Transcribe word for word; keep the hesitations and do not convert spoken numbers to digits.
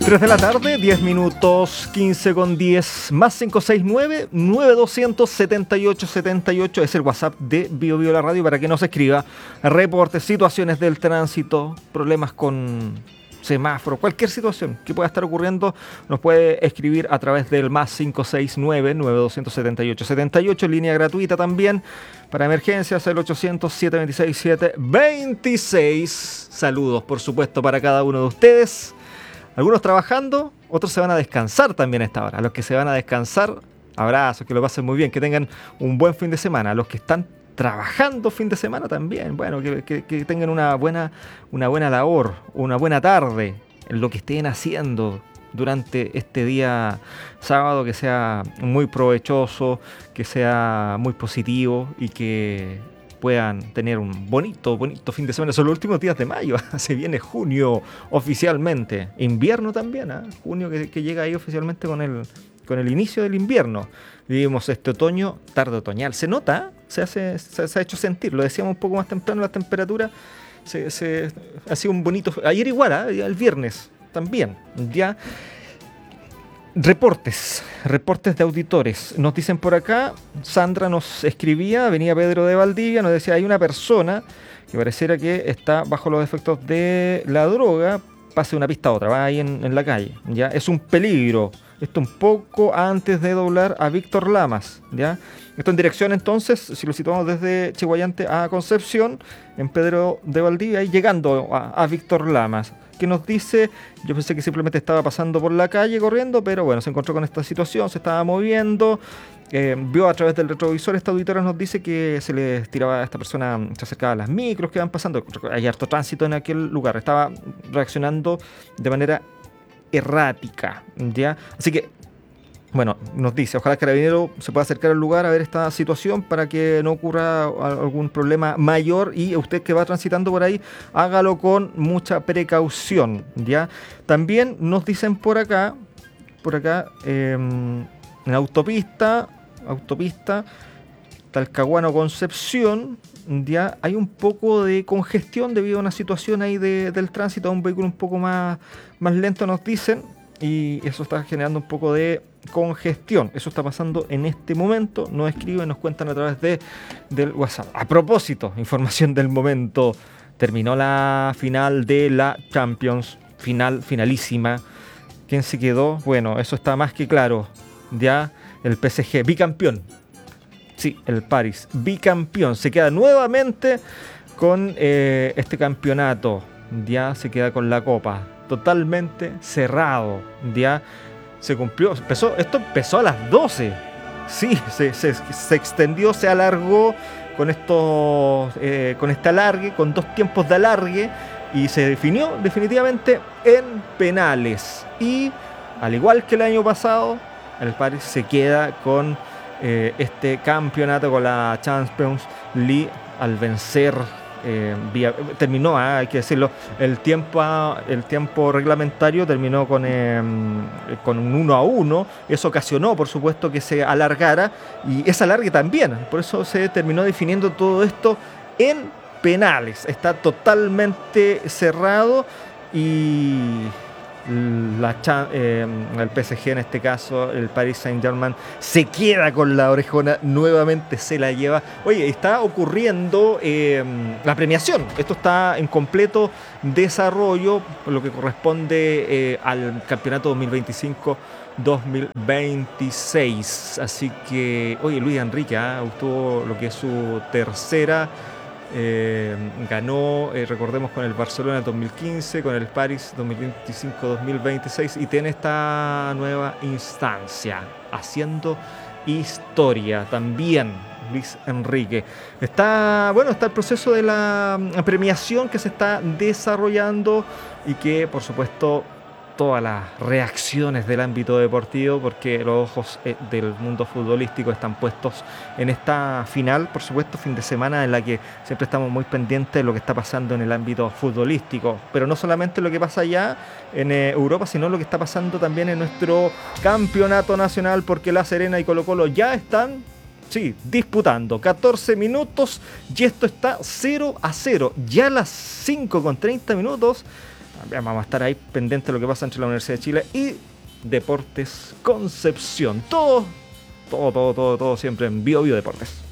tres de la tarde, diez minutos, quince con diez, más cinco seis nueve, nueve dos cero cero, siete ocho siete ocho es el WhatsApp de Bio Bio La Radio para que nos escriba reportes, situaciones del tránsito, problemas con semáforo, cualquier situación que pueda estar ocurriendo, nos puede escribir a través del más cinco seis nueve, nueve dos cero cero, siete ocho siete ocho, línea gratuita también para emergencias, el ochocientos, siete dos seis, siete dos seis. Saludos, por supuesto, para cada uno de ustedes. Algunos trabajando, otros se van a descansar también a esta hora. A los que se van a descansar, abrazos, que lo pasen muy bien, que tengan un buen fin de semana. A los que están trabajando fin de semana también, bueno, que, que, que tengan una buena, una buena labor, una buena tarde en lo que estén haciendo durante este día sábado, que sea muy provechoso, que sea muy positivo y que puedan tener un bonito, bonito fin de semana. Son los últimos días de mayo, se viene junio oficialmente, invierno también, ¿eh? Junio que, que llega ahí oficialmente con el, con el inicio del invierno. Vivimos este otoño, tarde otoñal, se nota, se, hace, se, se ha hecho sentir, lo decíamos un poco más temprano, las temperaturas, se, se, ha sido un bonito, ayer igual, ¿eh? El viernes también, ya. Reportes, reportes de auditores. Nos dicen por acá, Sandra nos escribía, venía Pedro de Valdivia, nos decía, hay una persona que pareciera que está bajo los efectos de la droga, pase de una pista a otra, va ahí en, en la calle, ¿ya? Es un peligro. Esto un poco antes de doblar a Víctor Lamas, ¿ya? Esto en dirección entonces, si lo situamos desde Chiguayante a Concepción, en Pedro de Valdivia, y llegando a, a Víctor Lamas, que nos dice, yo pensé que simplemente estaba pasando por la calle corriendo, pero bueno, se encontró con esta situación, se estaba moviendo, eh, vio a través del retrovisor, esta auditora nos dice que se le tiraba a esta persona, se acercaba a las micros que van pasando, hay harto tránsito en aquel lugar, estaba reaccionando de manera errática, ¿ya? Así que, bueno, nos dice, ojalá el carabinero se pueda acercar al lugar a ver esta situación para que no ocurra algún problema mayor, y usted que va transitando por ahí, hágalo con mucha precaución, ¿ya? También nos dicen por acá, por acá, eh, en autopista, autopista, Talcahuano Concepción, ya hay un poco de congestión debido a una situación ahí de, del tránsito, a un vehículo un poco más, más lento, nos dicen, y eso está generando un poco de congestión. Eso está pasando en este momento. Nos escriben, nos cuentan a través de, del WhatsApp. A propósito, información del momento. Terminó la final de la Champions. Final, finalísima. ¿Quién se quedó? Bueno, eso está más que claro. Ya el P S G, bicampeón. Sí, el París, bicampeón. Se queda nuevamente con eh, este campeonato. Ya se queda con la copa. Totalmente cerrado. Ya se cumplió. Empezó, esto empezó a las doce. Sí, se, se, se extendió, se alargó con, estos, eh, con este alargue, con dos tiempos de alargue. Y se definió definitivamente en penales. Y al igual que el año pasado, el París se queda con eh, este campeonato, con la Champions League, al vencer. Eh, vía, terminó, eh, hay que decirlo, el tiempo, el tiempo reglamentario terminó con, eh, con un uno a uno. Eso ocasionó, por supuesto, que se alargara, y ese alargue también, por eso se terminó definiendo todo esto en penales. Está totalmente cerrado, y la, eh, el P S G, en este caso el Paris Saint-Germain, se queda con la orejona, nuevamente se la lleva. Oye, está ocurriendo eh, la premiación, esto está en completo desarrollo, por lo que corresponde eh, al campeonato dos mil veinticinco dos mil veintiséis. Así que, oye, Luis Enrique ¿eh? obtuvo lo que es su tercera. Eh, ganó, eh, recordemos, con el Barcelona dos mil quince, con el París dos mil veinticinco dos mil veintiséis, y tiene esta nueva instancia haciendo historia también. Luis Enrique está, bueno, está el proceso de la premiación que se está desarrollando, y que, por supuesto, todas las reacciones del ámbito deportivo, porque los ojos eh, del mundo futbolístico están puestos en esta final, por supuesto, fin de semana en la que siempre estamos muy pendientes de lo que está pasando en el ámbito futbolístico, pero no solamente lo que pasa allá en eh, Europa, sino lo que está pasando también en nuestro campeonato nacional, porque La Serena y Colo-Colo ya están, sí, disputando catorce minutos, y esto está cero a cero. Ya a las cinco con treinta minutos Vamos a estar ahí pendiente de lo que pasa entre la Universidad de Chile y Deportes Concepción. Todo, todo, todo, todo, todo siempre en Bio Bio Deportes.